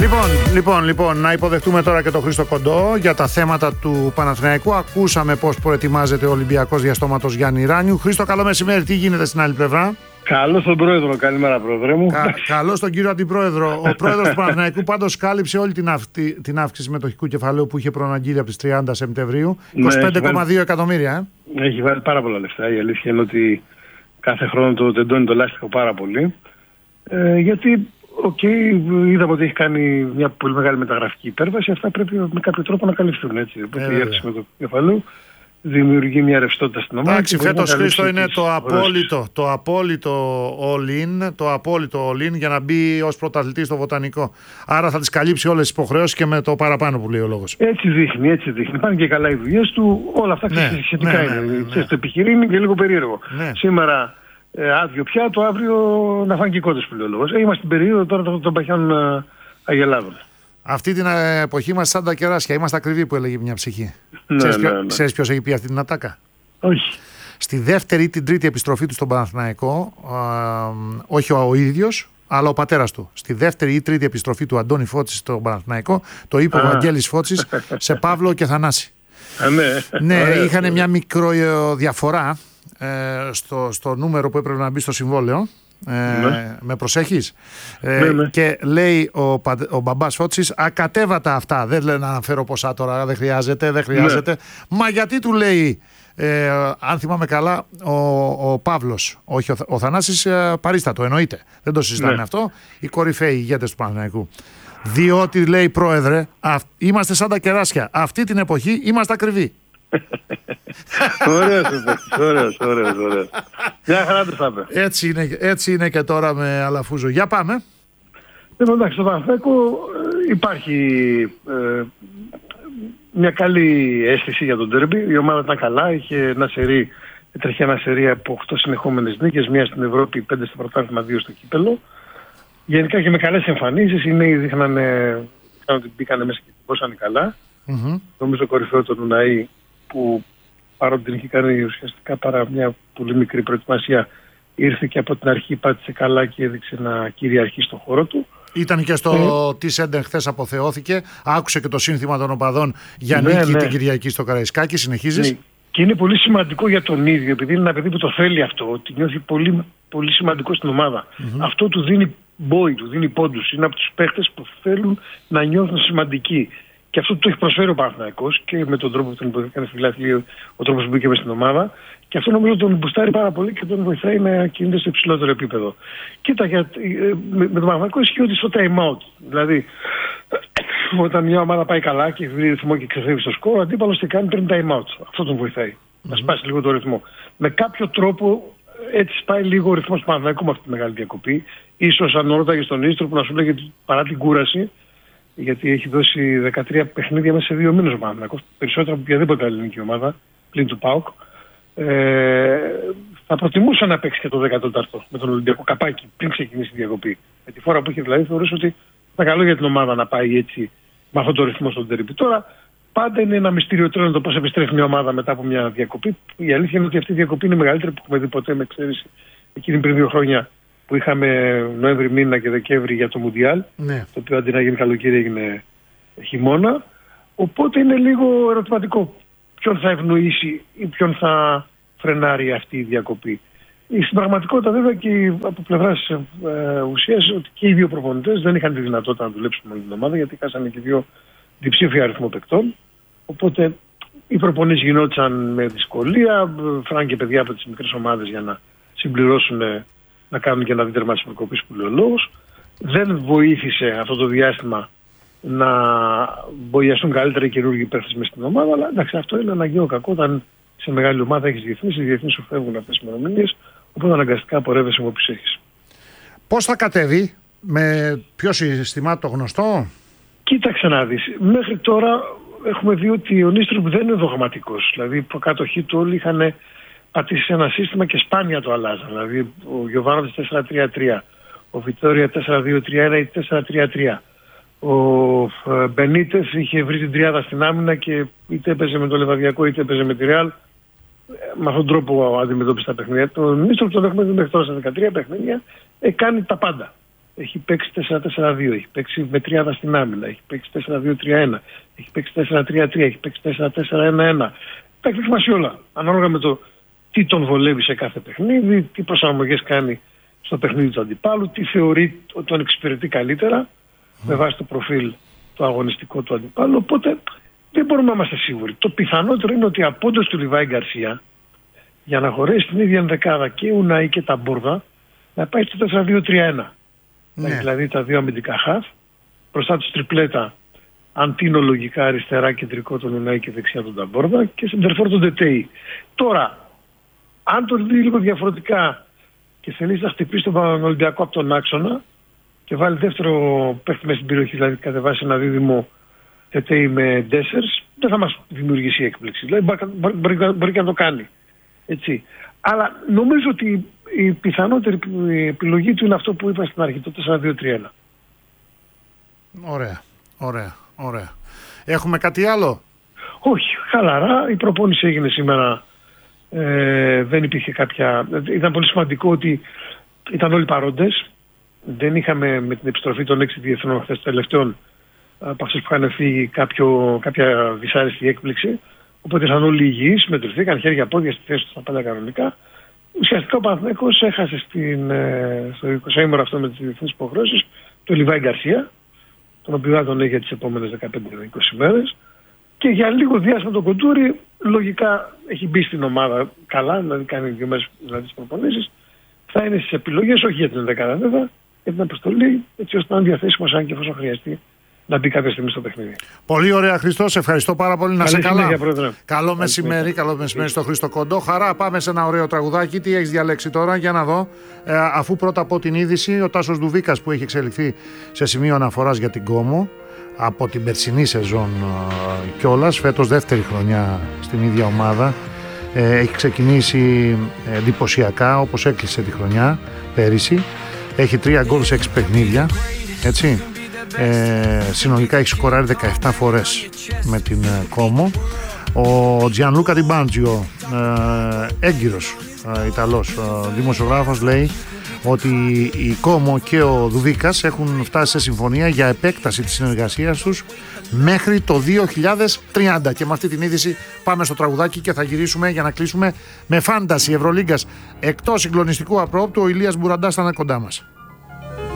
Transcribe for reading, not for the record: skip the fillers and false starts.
Λοιπόν, να υποδεχτούμε τώρα και τον Χρήστο Κοντό για τα θέματα του Παναθηναϊκού. Ακούσαμε πώς προετοιμάζεται ο Ολυμπιακός διαστόματος Γιάννη Ράνιου. Χρήστο, καλό μεσημέρι. Τι γίνεται στην άλλη πλευρά? Καλώς τον Πρόεδρο. Καλημέρα, Πρόεδρε μου. Καλώς τον κύριο Αντιπρόεδρο. Ο Πρόεδρος του Παναθηναϊκού πάντως κάλυψε όλη την αύξηση μετοχικού κεφαλαίου που είχε προαναγγείλει από τις 30 Σεπτεμβρίου. 25,2 εκατομμύρια. Έχει βάλει πάρα πολλά λεφτά. Η αλήθεια είναι ότι κάθε χρόνο το τεντώνει το λάστιχο πάρα πολύ. Γιατί είδαμε ότι έχει κάνει μια πολύ μεγάλη μεταγραφική υπέρβαση. Αυτά πρέπει με κάποιο τρόπο να καλυφθούν. Έτσι. Η αύξηση με το κεφαλαίου δημιουργεί μια ρευστότητα στην ομάδα. Εντάξει, φέτος, Χρήστο, είναι το απόλυτο all-in για να μπει ως πρωταθλητής στο Βοτανικό. Άρα θα τις καλύψει όλες τις υποχρεώσεις και με το παραπάνω που λέει ο λόγος. Έτσι δείχνει. Πάνε και καλά οι δουλειές του. Όλα αυτά σχετικά είναι. Το επιχειρήν είναι και λίγο περίεργο. Σήμερα άδειο πιάτο, αύριο να φάνε και κότες που λέει ο λόγος. Είμαστε στην περίοδο τώρα των παχιών αγελάδων. Αυτή την εποχή είμαστε σαν τα κεράσια. Είμαστε ακριβοί που έλεγε μια ψυχή. Ξέρεις ποιος έχει πει αυτή την ατάκα? Όχι. Στη δεύτερη ή την τρίτη επιστροφή του στον Παναθηναϊκό, όχι ο ίδιος, αλλά ο πατέρας του. Στη δεύτερη ή τρίτη επιστροφή του Αντώνη Φώτση στον Παναθηναϊκό, το είπε ο Βαγγέλης Φώτσης σε Παύλο και Θανάση. Ναι, είχαν μια μικρό διαφορά στο νούμερο που έπρεπε να μπει στο συμβόλαιο. Με προσέχεις. Και λέει ο μπαμπάς Φώτσης, ακατέβατα αυτά, δεν λέει να αναφέρω ποσά τώρα, δεν χρειάζεται. Μα γιατί, του λέει, αν θυμάμαι καλά, ο Παύλος, όχι ο Θανάσης, παρίστατο, εννοείται, δεν το συζητάμε αυτό, οι κορυφαίοι ηγέτες του Παναθηναϊκού. Διότι, λέει, Πρόεδρε, είμαστε σαν τα κεράσια, αυτή την εποχή είμαστε ακριβοί. Ωραίος. Μια χαρά του θα είπε. Έτσι είναι και τώρα με Αλαφούζο. Για πάμε. Εντάξει, στο Παναθηναϊκό υπάρχει μια καλή αίσθηση για τον ντέρμπι. Η ομάδα ήταν καλά, έτρεχε ένα σερί από 8 συνεχόμενες νίκες, μία στην Ευρώπη, 5 στο πρωτάθλημα, 2 στο κύπελο. Γενικά και με καλές εμφανίσεις. Οι νέοι δείχναν ότι μπήκανε μέσα και τυπώσανε καλά. Νομίζω κορυφαίο τον Ουναή, που παρότι την είχε κάνει ουσιαστικά παρά μια πολύ μικρή προετοιμασία, ήρθε και από την αρχή, πάτησε καλά και έδειξε να κυριαρχεί στον χώρο του. Ήταν και στο Τισέντεν χθες, αποθεώθηκε, άκουσε και το σύνθημα των οπαδών για νίκη την Κυριακή στο Καραϊσκάκι. Συνεχίζεις. Ναι. Και είναι πολύ σημαντικό για τον ίδιο, επειδή είναι ένα παιδί που το θέλει αυτό, ότι νιώθει πολύ, πολύ σημαντικό στην ομάδα. Αυτό του δίνει μπόι, του δίνει πόντους. Είναι από τους παίχτες που θέλουν να νιώθουν σημαντικοί. Και αυτό το έχει προσφέρει ο Παναθηναϊκός και με τον τρόπο που τον υποδέχεται φιλάθλοι, ο τρόπος που μπήκε μες στην ομάδα. Και αυτό νομίζω τον μπουστάρει πάρα πολύ και τον βοηθάει να κινείται σε υψηλότερο επίπεδο. Κοίτα, με τον Παναθηναϊκό ισχύει ότι στο time out. Δηλαδή, όταν μια ομάδα πάει καλά και βρει ρυθμό και ξεφεύγει στο σκορ, ο αντίπαλος τι κάνει, παίρνει time out. Αυτό τον βοηθάει. Να σπάσει λίγο το ρυθμό. Με κάποιο τρόπο έτσι σπάει λίγο ο ρυθμός του Παναθηναϊκού με αυτή τη μεγάλη διακοπή. Ίσως αν ρώταγε στον Ίστρο που να σου λέγε παρά την κούραση, γιατί έχει δώσει 13 παιχνίδια μέσα σε 2 μήνες ο Παναθηναϊκός, περισσότερα από οποιαδήποτε άλλη ελληνική ομάδα, πλην του ΠΑΟΚ. Θα προτιμούσα να παίξει και το 14ο με τον Ολυμπιακό καπάκι πριν ξεκινήσει η διακοπή. Με τη φορά που είχε δηλαδή, θεωρούσα ότι ήταν καλό για την ομάδα να πάει έτσι με αυτόν τον ρυθμό στον τερμπι. Τώρα πάντα είναι ένα μυστήριο τρένο το πώς επιστρέφει μια ομάδα μετά από μια διακοπή. Η αλήθεια είναι ότι αυτή η διακοπή είναι μεγαλύτερη που έχουμε δει ποτέ, με εξαίρεση εκείνη πριν 2 χρόνια που είχαμε Νοέμβρη μήνα και Δεκέμβρη για το Μουντιάλ, το οποίο αντί να γίνει καλοκαίρι έγινε χειμώνα. Οπότε είναι λίγο ερωτηματικό ποιον θα ευνοήσει ή ποιον θα φρενάρει αυτή η διακοπή. Στην πραγματικότητα βέβαια και από πλευράς ουσίας ότι και οι δύο προπονητές δεν είχαν τη δυνατότητα να δουλέψουν με την ομάδα, γιατί χάσανε και 2 διψήφια αριθμό παικτών. Οπότε οι προπονήσεις γινόντουσαν με δυσκολία, φράνε και παιδιά από τις μικρές ομάδες για να συμπληρώσουν, να κάνουν και ένα δίτερμα της προκοπής που λέει ο λόγος. Δεν βοήθησε αυτό το διάστημα να βοηθήσουν καλύτερα οι καινούργιοι παίχτες μες στην ομάδα, αλλά εντάξει, αυτό είναι αναγκαίο κακό όταν σε μεγάλη ομάδα έχεις διεθνείς, οι διεθνείς σου φεύγουν αυτές τις ημερομηνίες, οπότε αναγκαστικά πορεύεσαι με όποιους έχεις. Πώς θα κατέβει, με ποιο συστημά το γνωστό? Κοίταξε να δεις. Μέχρι τώρα έχουμε δει ότι ο Νίστροπ δεν είναι δογματικός. Δηλαδή, οι προκάτοχοί του όλοι είχαν πατήσει σε ένα σύστημα και σπάνια το αλλάζαν. Δηλαδή, ο Γιωβάνοβιτς 4-3-3, ο Βιτόρια 4-2-3-1 ή 4-3-3. Ο Μπενίτες είχε βρει την τριάδα στην άμυνα και είτε έπαιζε με το Λεβαδιακό είτε έπαιζε με τη Ρεάλ. Με αυτόν τον τρόπο αντιμετώπισε τα παιχνίδια. Το Νίστροπ τον έχουμε δει μέχρι τώρα σε 13 παιχνίδια. Κάνει τα πάντα. έχει παίξει 4-4-2, έχει παίξει με τριάδα στην άμυνα, έχει παίξει 4-2-3-1, έχει παίξει 4-3-3, έχει παίξει 4-4-1-1. Τα έχει δοκιμάσει όλα. Ανάλογα με το τι τον βολεύει σε κάθε παιχνίδι, τι προσαρμογές κάνει στο παιχνίδι του αντιπάλου, τι θεωρεί ότι τον εξυπηρετεί καλύτερα με βάση το προφίλ το αγωνιστικό του αντιπάλου. Οπότε δεν μπορούμε να είμαστε σίγουροι. Το πιθανότερο είναι ότι απόντος του Λιβάη Γκαρσία, για να χωρέσει την ίδια ενδεκάδα και Ουνάι και τα Μπούρδα, να πάει στο 4-2-3-1. Ναι. Δηλαδή τα δύο αμυντικά χαφ, μπροστά του τριπλέτα Αντίνο λογικά αριστερά κεντρικό τον Ουνάι και δεξιά τον Ταμπόρδα και σεντερφόρ τον Τετέι. Τώρα, αν το δει λίγο διαφορετικά και θελήσει να χτυπήσει τον Ολυμπιακό από τον άξονα και βάλει δεύτερο παίχτη μέσα στην περιοχή, δηλαδή κατεβάσει ένα δίδυμο Τετέι με Ντέσσερς, δεν θα μας δημιουργήσει έκπληξη. Δηλαδή μπορεί και να το κάνει. Έτσι. Αλλά νομίζω ότι η πιθανότερη επιλογή του είναι αυτό που είπα στην αρχή, το 4-2-3-1. Ωραία. Έχουμε κάτι άλλο? Όχι, χαλαρά. Η προπόνηση έγινε σήμερα. Δεν υπήρχε κάποια... Ήταν πολύ σημαντικό ότι ήταν όλοι παρόντες. Δεν είχαμε με την επιστροφή των 6 διεθνών χθες τελευταίων από αυτούς που είχαν φύγει κάποια δυσάρεστη έκπληξη. Οπότε ήρθαν όλοι υγιείς, μετρηθήκαν χέρια πόδια στη θέση του στα πάντα κανονικά. Ουσιαστικά ο Παναθηναϊκός έχασε στο 20ήμερο αυτό με τις διεθνείς υποχρεώσεις τον Λιβάη Γκαρσία, τον οποίο θα τον έχει για τις επόμενες 15-20 μέρες. Και για λίγο διάστημα τον Κοντούρη λογικά έχει μπει στην ομάδα καλά, δηλαδή κάνει 2 μέρες δηλαδή τις προπονήσεις. Θα είναι στις επιλογές, όχι για την 11η βέβαια, για την αποστολή, έτσι ώστε να είναι διαθέσιμος αν και εφόσον χρειαστεί να μπει κάποια στιγμή στο παιχνίδι. Πολύ ωραία, Χριστό. Σε ευχαριστώ πάρα πολύ. Να σε καλά. Καλό μεσημέρι στο Χρήστο Κοντό. Χαρά, πάμε σε ένα ωραίο τραγουδάκι. Τι έχεις διαλέξει τώρα, για να δω. Αφού πρώτα πω την είδηση, ο Τάσος Δουβίκας που έχει εξελιχθεί σε σημείο αναφοράς για την Κόμο από την περσινή σεζόν κιόλας, φέτος δεύτερη χρονιά στην ίδια ομάδα. Έχει ξεκινήσει εντυπωσιακά όπως έκλεισε τη χρονιά πέρυσι. Έχει 3 γκολ σε 6 παιχνίδια. Έτσι. Συνολικά έχει σκοράρει 17 φορές με την Κόμο. Ο Τζιανλούκα Τιμπάντζιο, έγκυρος Ιταλός δημοσιογράφος, λέει ότι η Κόμο και ο Δουδίκας έχουν φτάσει σε συμφωνία για επέκταση της συνεργασίας τους μέχρι το 2030. Και με αυτή την είδηση πάμε στο τραγουδάκι και θα γυρίσουμε για να κλείσουμε με φάνταση Ευρωλίγκας. Εκτός συγκλονιστικού απρόπτου, ο Ηλίας Μπουραντάς θα είναι κοντά μας.